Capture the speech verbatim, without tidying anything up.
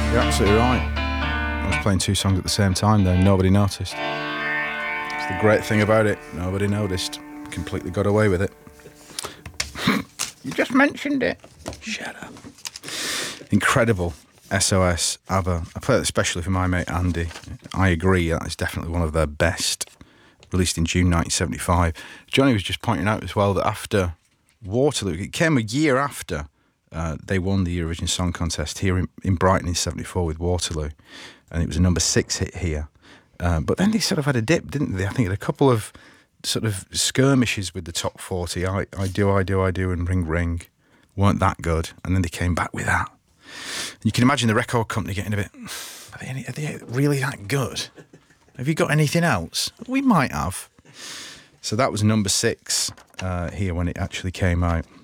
You're absolutely right. I was playing two songs at the same time though, nobody noticed. It's the great thing about it, nobody noticed. Completely got away with it. You just mentioned it. Shut up. Incredible. S O S, ABBA. I play it especially for my mate Andy. I agree, that is definitely one of their best. Released in June nineteen seventy-five. Johnny was just pointing out as well that after Waterloo, it came a year after uh, they won the Eurovision Song Contest here in, in Brighton in seventy-four with Waterloo. And it was a number six hit here. Uh, but then they sort of had a dip, didn't they? I think had a couple of sort of skirmishes with the top forty. I, I do, I do, I do, and Ring Ring weren't that good. And then they came back with that. And you can imagine the record company getting a bit, are they, any, are they really that good? Have you got anything else? We might have. So that was number six uh, here when it actually came out.